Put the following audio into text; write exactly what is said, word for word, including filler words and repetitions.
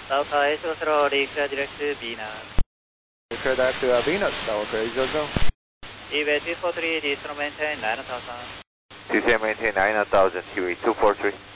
Alpha is slowly clear direct to Venus. Clear direct to uh, Venus, Tower clear zero zero. E V A two four three, descend maintain nine thousand. Descend maintain nine thousand, T V two four three.